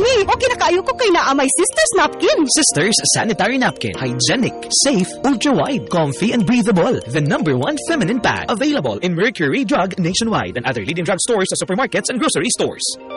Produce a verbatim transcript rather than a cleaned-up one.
gani. O kinakaayo ko kay naa my sister's napkin. Sisters Sanitary Napkin. Hygienic, safe, ultra-wide, comfy, and breathable. The number one feminine pad. Available in Mercury Drug nationwide and other leading drug stores, supermarkets, and grocery stores.